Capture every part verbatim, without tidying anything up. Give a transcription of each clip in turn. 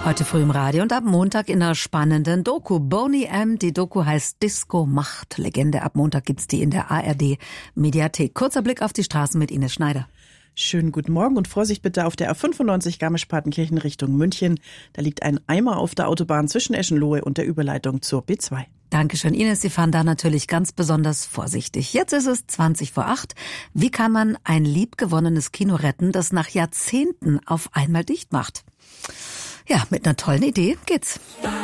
Heute früh im Radio und ab Montag in einer spannenden Doku. Boney M. Die Doku heißt Disco Macht. Legende. Ab Montag gibt's die in der A R D Mediathek. Kurzer Blick auf die Straßen mit Ines Schneider. Schönen guten Morgen und Vorsicht bitte auf der A fünfundneunzig Garmisch-Partenkirchen Richtung München. Da liegt ein Eimer auf der Autobahn zwischen Eschenlohe und der Überleitung zur B zwei. Dankeschön, Ines. Sie fahren da natürlich ganz besonders vorsichtig. Jetzt ist es zwanzig vor acht. Wie kann man ein liebgewonnenes Kino retten, das nach Jahrzehnten auf einmal dicht macht? Ja, mit einer tollen Idee geht's.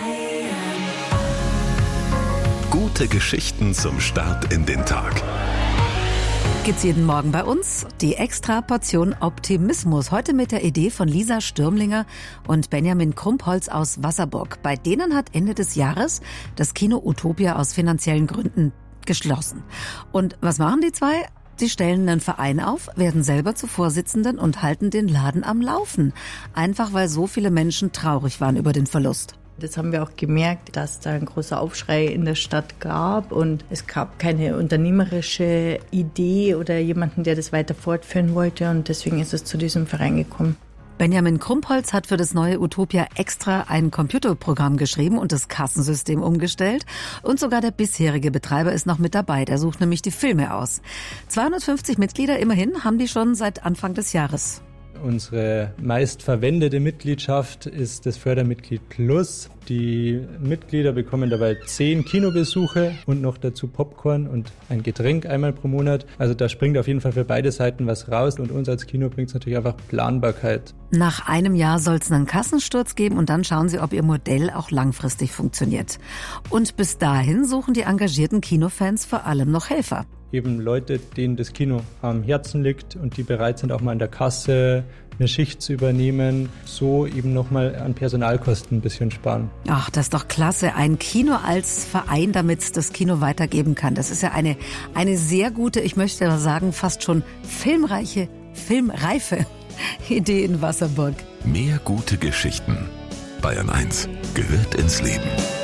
Gute Geschichten zum Start in den Tag. Gibt's jeden Morgen bei uns die extra Portion Optimismus. Heute mit der Idee von Lisa Stürmlinger und Benjamin Krumpholz aus Wasserburg. Bei denen hat Ende des Jahres das Kino Utopia aus finanziellen Gründen geschlossen. Und was machen die zwei? Sie stellen einen Verein auf, werden selber zu Vorsitzenden und halten den Laden am Laufen. Einfach weil so viele Menschen traurig waren über den Verlust. Das haben wir auch gemerkt, dass da ein großer Aufschrei in der Stadt gab und es gab keine unternehmerische Idee oder jemanden, der das weiter fortführen wollte, und deswegen ist es zu diesem Verein gekommen. Benjamin Krumpholz hat für das neue Utopia extra ein Computerprogramm geschrieben und das Kassensystem umgestellt. Und sogar der bisherige Betreiber ist noch mit dabei. Der sucht nämlich die Filme aus. zweihundertfünfzig Mitglieder immerhin haben die schon seit Anfang des Jahres. Unsere meistverwendete Mitgliedschaft ist das Fördermitglied Plus. Die Mitglieder bekommen dabei zehn Kinobesuche und noch dazu Popcorn und ein Getränk einmal pro Monat. Also da springt auf jeden Fall für beide Seiten was raus, und uns als Kino bringt es natürlich einfach Planbarkeit. Nach einem Jahr soll es einen Kassensturz geben und dann schauen sie, ob ihr Modell auch langfristig funktioniert. Und bis dahin suchen die engagierten Kinofans vor allem noch Helfer. Eben Leute, denen das Kino am Herzen liegt und die bereit sind, auch mal in der Kasse eine Schicht zu übernehmen, so eben nochmal an Personalkosten ein bisschen sparen. Ach, das ist doch klasse. Ein Kino als Verein, damit es das Kino weitergeben kann. Das ist ja eine, eine sehr gute, ich möchte aber sagen, fast schon filmreiche, filmreife Idee in Wasserburg. Mehr gute Geschichten. Bayern eins gehört ins Leben.